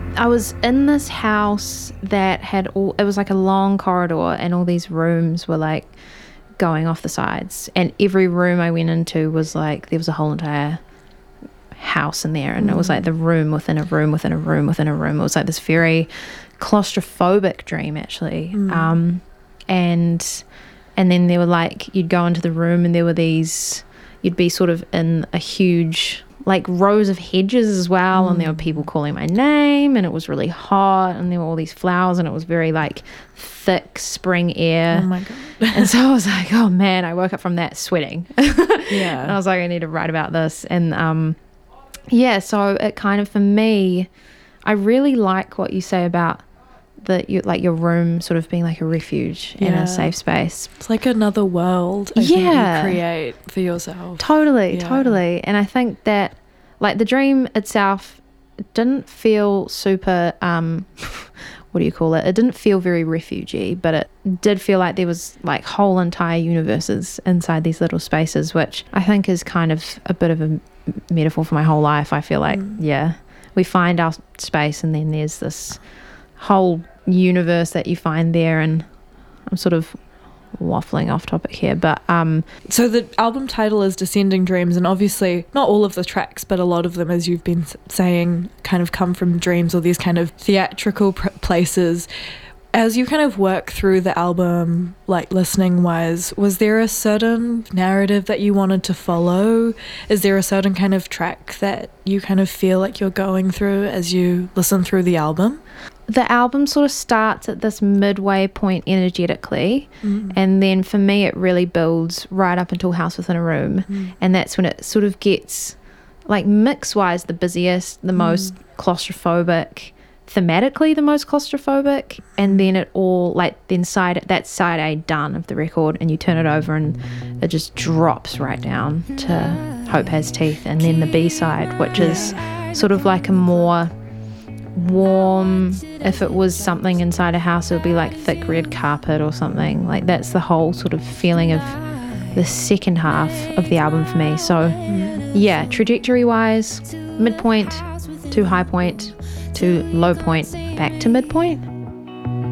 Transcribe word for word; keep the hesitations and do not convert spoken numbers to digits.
I was in this house that had all, it was like a long corridor and all these rooms were like going off the sides, and every room I went into was like, there was a whole entire house in there, and mm. it was like the room within a room within a room within a room. It was like this very claustrophobic dream, actually. Mm. Um, and and then there were like, you'd go into the room and there were these, you'd be sort of in a huge like rows of hedges as well, mm. and there were people calling my name, and it was really hot, and there were all these flowers, and it was very like thick spring air. Oh my god. And so I was like, oh man, I woke up from that sweating. Yeah. And I was like, I need to write about this. And um yeah, so it kind of, for me, I really like what you say about the you, like your room sort of being like a refuge yeah. and a safe space. It's like another world I yeah. think you create for yourself. Totally, yeah. totally. And I think that like the dream itself didn't feel super, um, what do you call it? It didn't feel very refugee, but it did feel like there was like whole entire universes inside these little spaces, which I think is kind of a bit of a metaphor for my whole life. I feel like, mm. yeah, we find our space and then there's this whole universe that you find there, and I'm sort of waffling off topic here, but um so the album title is Descending Dreams, and obviously not all of the tracks, but a lot of them, as you've been saying, kind of come from dreams or these kind of theatrical pr- places. As you kind of work through the album, like listening wise, was there a certain narrative that you wanted to follow? Is there a certain kind of track that you kind of feel like you're going through as you listen through the album? The album sort of starts at this midway point energetically, mm. and then for me it really builds right up until House Within a Room, mm. and that's when it sort of gets like mix-wise the busiest, the mm. most claustrophobic, thematically the most claustrophobic, and then it all like then side that's side A done of the record, and you turn it over and it just drops right down to Hope Has Teeth, and then the B side, which is sort of like a more warm, if it was something inside a house it would be like thick red carpet or something like that's the whole sort of feeling of the second half of the album for me. So yeah, trajectory wise, midpoint to high point to low point back to midpoint.